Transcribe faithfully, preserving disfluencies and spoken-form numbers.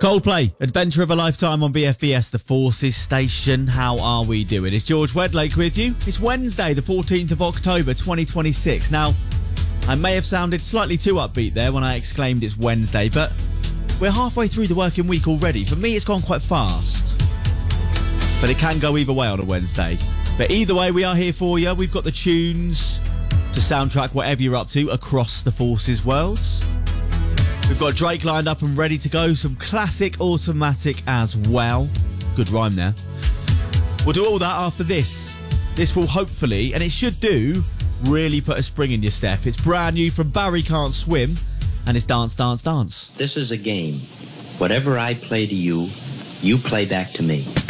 Coldplay, Adventure of a Lifetime on B F B S, the Forces Station. How are we doing? It's George Wedlake with you. It's Wednesday, the fourteenth of October, twenty twenty-six. Now, I may have sounded slightly too upbeat there when I exclaimed it's Wednesday, but we're halfway through the working week already. For me, it's gone quite fast. But it can go either way on a Wednesday. But either way, we are here for you. We've got the tunes to soundtrack whatever you're up to across the Forces worlds. We've got Drake lined up and ready to go. Some classic Automatic as well. Good rhyme there. We'll do all that after this. This will hopefully, and it should do, really put a spring in your step. It's brand new from Barry Can't Swim, and it's Dance, Dance, Dance. This is a game. Whatever I play to you, you play back to me.